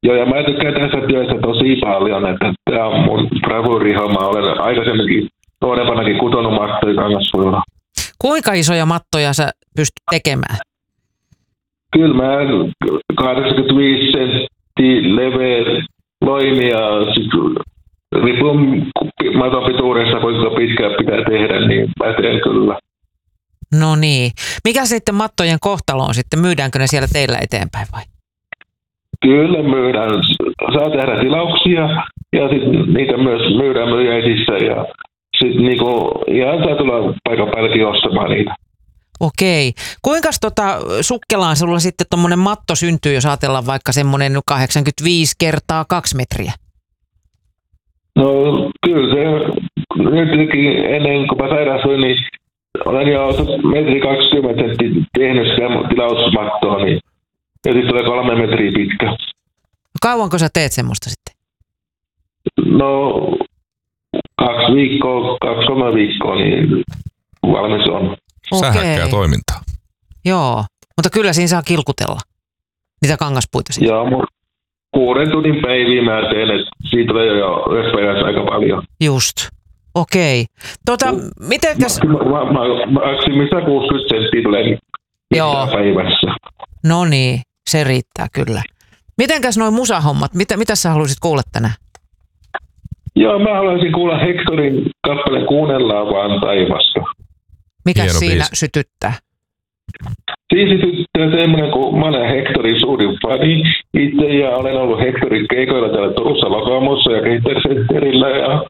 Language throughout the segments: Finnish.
Joo, ja mä tykkään tässä työssä tosi paljon, että tämä on mun bravurihomma. Olen aikaisemminkin nuorempanakin kutonut mattoja Kangaspuilla. Kuinka isoja mattoja sä pystyt tekemään? Kyllä mä 85 sentti leveä loimi ja riippuen maton pituudessa, kuinka pitkään pitää tehdä, niin mä teen kyllä. No niin. Mikä sitten mattojen kohtalo on sitten? Myydäänkö ne siellä teillä eteenpäin vai? Kyllä myydään. Saa tehdä tilauksia ja sitten niitä myös myydään myyjäisissä ja sitten niinku ihan saa tulla paikan päällekin ostamaan niitä. Okei. Kuinkas sukkelaan sulla sitten tommonen matto syntyy, jos ajatellaan vaikka semmoinen 85 kertaa 2 metriä? No kyllä se nytkin ennen kuin mä sairastuin, niin olen jo 1,20 senttiä tehnyt sitä tilausmattoa, niin ja sitten tulee 3 metriä pitkä. Kauanko sä teet semmoista sitten? No 2 viikkoa, 2-3 viikkoa, niin valmis on. Sähäkkää toimintaa. Joo, mutta kyllä siinä saa kilkutella niitä kangaspuita sitten. Joo, 6 tunnin päiviä mä teen, että siitä tulee jo yhdessä päivässä aika paljon. Just. Okei. Mitenkäs... Maksimissaan 60 senttiä tulee päivässä. No niin, se riittää kyllä. Mitenkäs noi musahommat? Mitä sä haluaisit kuulla tänään? Joo, mä haluaisin kuulla Hectorin kappaleen Kuunnellaan vaan taivasta. Mikä siinä biisi. sytyttää? Siinä sytyttää semmoinen, kun mä olen Hectorin suurin fani itse ja olen ollut Hectorin keikoilla täällä Turussa Lokamossa ja Keittersenterillä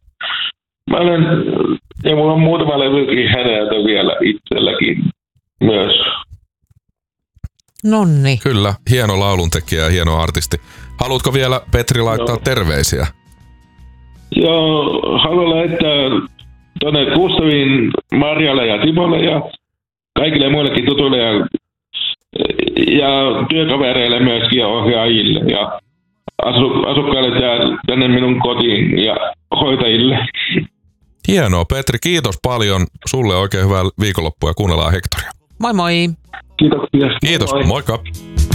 ja mulla on muutama levykin häneltä vielä itselläkin myös. Nonni. Kyllä, hieno lauluntekijä ja hieno artisti. Haluatko vielä, Petri, laittaa terveisiä? Joo, haluan laittaa tuonne Gustavin, Marjalle ja Timolle ja kaikille muillekin tutuille ja työkavereille myöskin ja ohjaajille ja asukkaille tänne minun kotiin ja hoitajille. Hienoa, Petri, kiitos paljon. Sulle oikein hyvää viikonloppua ja kuunnellaan Hectoria. Moi moi. Kiitoksia. Kiitos, moikka.